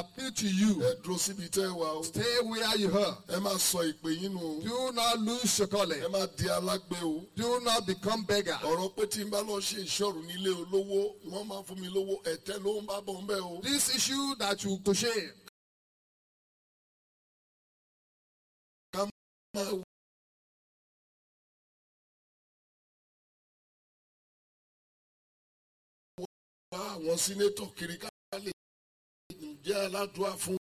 appeal to you. Ẹ dúró síbi tẹ́ ẹ wà o. Stay where you are. Ẹ má sọ ìpè yín nù o. Do not lose your calling. Ẹ má di alágbe o. Do not become beggar. Ọ̀rọ̀ pé tí n bá lọ ṣe ìṣọ́rù nílé olówó, wọ́n máa fún mi lówó, ẹ̀tẹ́ ló ń bá bọ̀ ń bẹ́ o. This issue that you to shame. Ká máa wá àwọn sínétọ̀ kiri ká lè jẹ́ aládùúrà fún